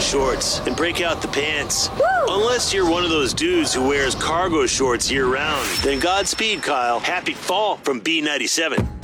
shorts and break out the pants. Woo! Unless you're one of those dudes who wears cargo shorts year-round. Then Godspeed, Kyle. Happy fall from B97.